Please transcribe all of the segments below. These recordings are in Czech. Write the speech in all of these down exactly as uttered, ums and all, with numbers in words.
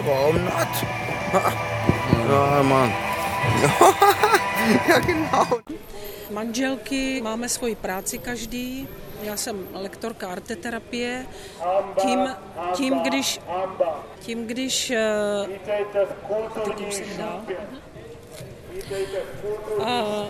warum not? Ja, Mann. Ja, genau. Manželky, máme svoji práci každý. Já jsem lektorka arteterapie. Tím, tím když... Tím, když... A ty kousek dál. A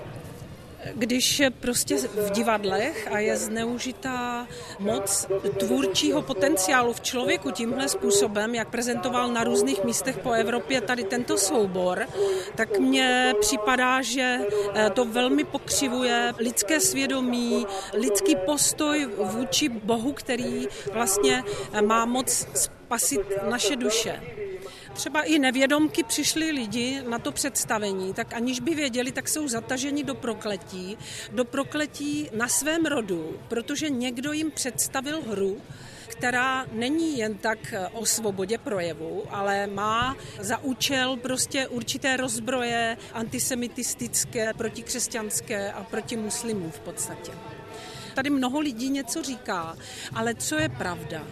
když prostě v divadlech a je zneužitá moc tvůrčího potenciálu v člověku tímhle způsobem, jak prezentoval na různých místech po Evropě tady tento soubor, tak mně připadá, že to velmi pokřivuje lidské svědomí, lidský postoj vůči Bohu, který vlastně má moc spasit naše duše. Třeba i nevědomky přišli lidi na to představení, tak aniž by věděli, tak jsou zataženi do prokletí, do prokletí na svém rodu, protože někdo jim představil hru, která není jen tak o svobodě projevu, ale má za účel prostě určité rozbroje antisemitistické, protikřesťanské a proti muslimům v podstatě. Tady mnoho lidí něco říká, ale co je pravda?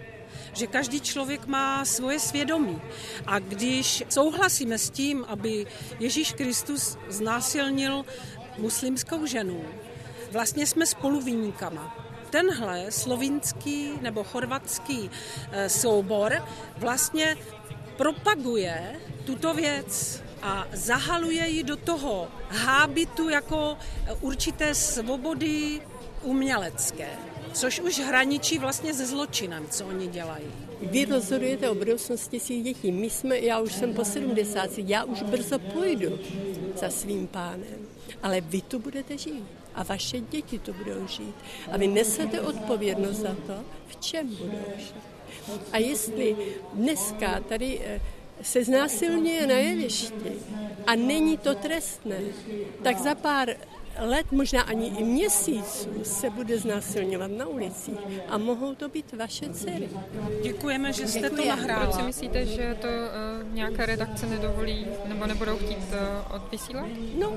Že každý člověk má svoje svědomí. A když souhlasíme s tím, aby Ježíš Kristus znásilnil muslimskou ženu, vlastně jsme spoluviníkama. Tenhle slovinský nebo chorvatský soubor vlastně propaguje tuto věc a zahaluje ji do toho hábitu jako určité svobody umělecké. Což už hraničí vlastně se zločinem, co oni dělají. Vy rozhodujete o budoucnosti svých dětí. My jsme, já už jsem po sedmdesáti, já už brzo půjdu za svým pánem. Ale vy tu budete žít a vaše děti tu budou žít. A vy nesete odpovědnost za to, v čem budou žít. A jestli dneska tady se znásilňuje na jevišti a není to trestné, tak za pár let, možná ani i měsíců, se bude znásilňovat na ulicích a mohou to být vaše dcery. Děkujeme, že jste Děkuji. to nahrála. Proč si myslíte, že to uh, nějaká redakce nedovolí nebo nebudou chtít uh, odvysílat? No,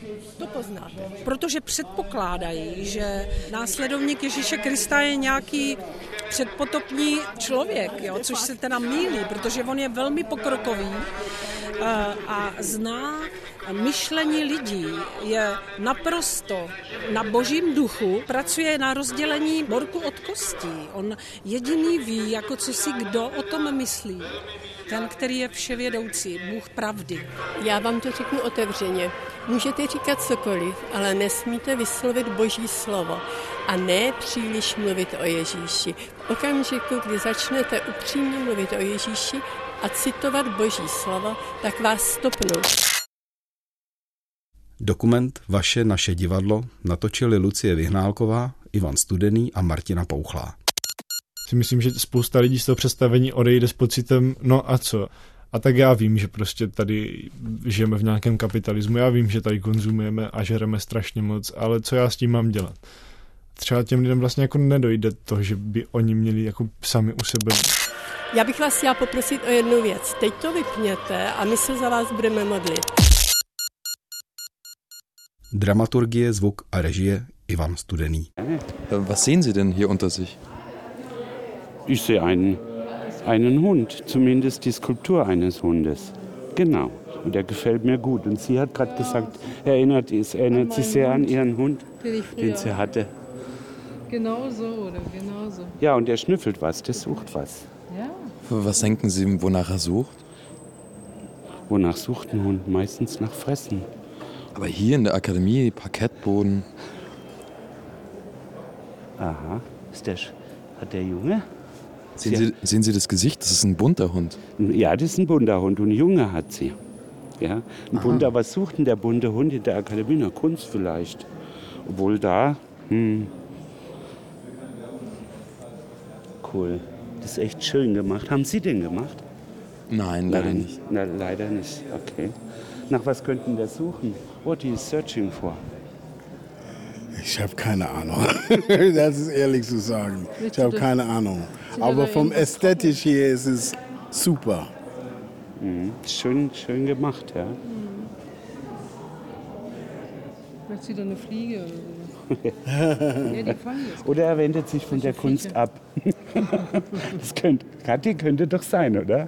to poznáte. Protože předpokládají, že následovník Ježíše Krista je nějaký předpotopní člověk, jo, což se teda mýlí, protože on je velmi pokrokový uh, a zná myšlení lidí, je naprosto na božím duchu, pracuje na rozdělení morku od kostí. On jediný ví, jako co si kdo o tom myslí. Ten, který je vševědoucí, Bůh pravdy. Já vám to řeknu otevřeně. Můžete říkat cokoliv, ale nesmíte vyslovit boží slovo a ne příliš mluvit o Ježíši. V okamžiku, kdy začnete upřímně mluvit o Ježíši a citovat boží slovo, tak vás stopnou. Dokument Vaše naše divadlo natočili Lucie Vyhnálková, Ivan Studený a Martina Pouchlá. Si myslím, že spousta lidí z toho představení odejde s pocitem, no a co? A tak já vím, že prostě tady žijeme v nějakém kapitalismu, já vím, že tady konzumujeme a žereme strašně moc, ale co já s tím mám dělat? Třeba těm lidem vlastně jako nedojde to, že by oni měli jako sami u sebe. Já bych vás chtěla poprosit o jednu věc. Teď to vypněte a my se za vás budeme modlit. Dramaturgie, zvuk a režie Ivan Studený. Was sehen Sie denn hier unter sich? Ich sehe einen, einen Hund, zumindest die Skulptur eines Hundes. Genau. Und der gefällt mir gut. Und sie hat gerade gesagt, erinnert, es erinnert sich sehr an ihren Hund, den sie hatte. Genau so, oder genau so. Ja, und der schnüffelt was, der sucht was. Ja. Was denken Sie, wonach er sucht? Wonach sucht ein Hund? Meistens nach Fressen. Aber hier in der Akademie, Parkettboden. Aha. Ist der, hat der Junge? Sehen Sie, sehen Sie das Gesicht? Das ist ein bunter Hund. Ja, das ist ein bunter Hund und ein Junge hat sie. Ja, ein bunter, was sucht denn der bunte Hund in der Akademie? Na, Kunst vielleicht. Obwohl da, hm. Cool. Das ist echt schön gemacht. Haben Sie den gemacht? Nein, leider Nein, nicht. Na, leider nicht. Okay. Nach was könnten der suchen? What he is searching for? Ich habe keine Ahnung. Das ist ehrlich zu sagen. Ich habe keine Ahnung. Aber vom ästhetisch hier ist es super. Mhm. Schön, schön gemacht, ja. Vielleicht wieder eine Fliege oder so. Ja, die fangen jetzt. Oder er wendet sich von der Kunst ab. Das könnte, Kathi könnte doch sein, oder?